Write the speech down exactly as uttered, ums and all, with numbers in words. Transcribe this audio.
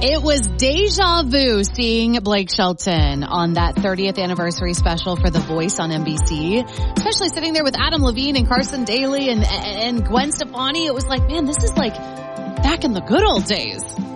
It was deja vu seeing Blake Shelton on that thirtieth anniversary special for The Voice on N B C, especially sitting there with Adam Levine and Carson Daly and, and Gwen Stefani. It was like, man, this is like back in the good old days.